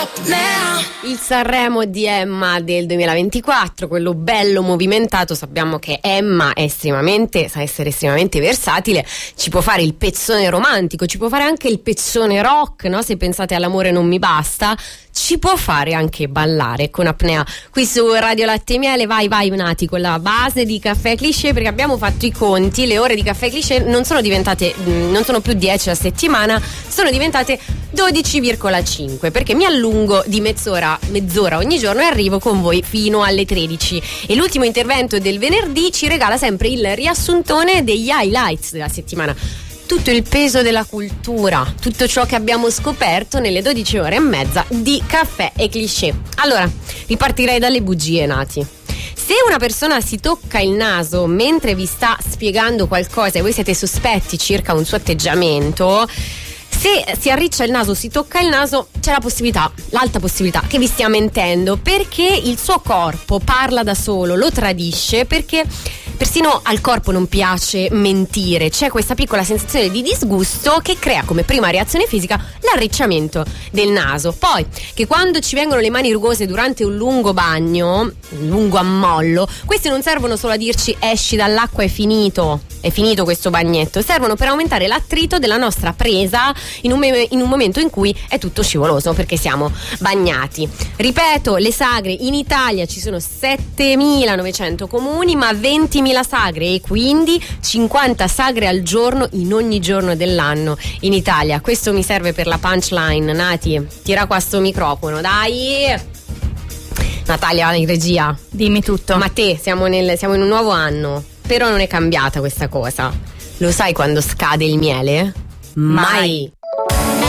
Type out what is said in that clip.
Il Sanremo di Emma del 2024, quello bello movimentato. Sappiamo che Emma sa essere estremamente versatile, ci può fare il pezzone romantico, ci può fare anche il pezzone rock, no? Se pensate all'amore non mi basta, ci può fare anche ballare con apnea. Qui su Radio Latte e Miele, vai Nati, con la base di Caffè Cliché, perché abbiamo fatto i conti, le ore di Caffè Cliché non sono più 10 a settimana, sono diventate 12,5, perché mi allungo di mezz'ora ogni giorno e arrivo con voi fino alle 13. E l'ultimo intervento del venerdì ci regala sempre il riassuntone degli highlights della settimana. Tutto il peso della cultura, tutto ciò che abbiamo scoperto nelle 12 ore e mezza di Caffè e Cliché. Allora, ripartirei dalle bugie, Nati. Se una persona si tocca il naso mentre vi sta spiegando qualcosa e voi siete sospetti circa un suo atteggiamento, se si arriccia il naso, si tocca il naso, c'è l'alta possibilità che vi stia mentendo, perché il suo corpo parla da solo, lo tradisce, perché persino al corpo non piace mentire. C'è questa piccola sensazione di disgusto che crea come prima reazione fisica l'arricciamento del naso. Poi, che quando ci vengono le mani rugose durante un lungo bagno, un lungo ammollo, queste non servono solo a dirci esci dall'acqua, è finito questo bagnetto, servono per aumentare l'attrito della nostra presa in un momento in cui è tutto scivoloso perché siamo bagnati. Ripeto, le sagre in Italia ci sono 7.900 comuni, ma 20.000 sagre, e quindi 50 sagre al giorno in ogni giorno dell'anno in Italia. Questo mi serve per la punchline. Nati, tira qua sto microfono, dai. Natalia in regia, dimmi tutto. Ma te, siamo in un nuovo anno, però non è cambiata questa cosa. Lo sai quando scade il miele? Mai.